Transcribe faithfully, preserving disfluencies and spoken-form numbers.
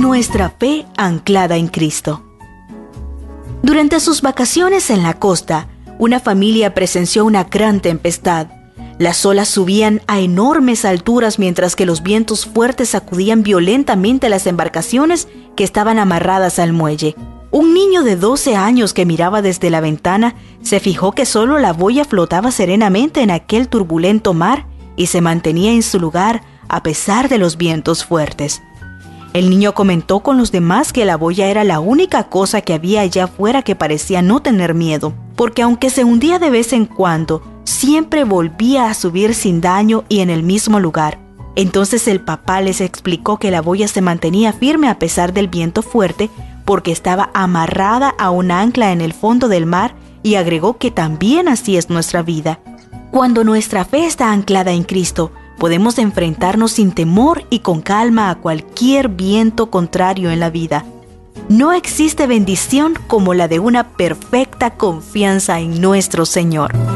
Nuestra fe anclada en Cristo. Durante sus vacaciones en la costa, una familia presenció una gran tempestad. Las olas subían a enormes alturas mientras que los vientos fuertes sacudían violentamente las embarcaciones que estaban amarradas al muelle. Un niño de doce años que miraba desde la ventana se fijó que solo la boya flotaba serenamente en aquel turbulento mar y se mantenía en su lugar a pesar de los vientos fuertes. El niño comentó con los demás que la boya era la única cosa que había allá afuera que parecía no tener miedo, porque aunque se hundía de vez en cuando, siempre volvía a subir sin daño y en el mismo lugar. Entonces el papá les explicó que la boya se mantenía firme a pesar del viento fuerte porque estaba amarrada a un ancla en el fondo del mar, y agregó que también así es nuestra vida. Cuando nuestra fe está anclada en Cristo, podemos enfrentarnos sin temor y con calma a cualquier viento contrario en la vida. No existe bendición como la de una perfecta confianza en nuestro Señor.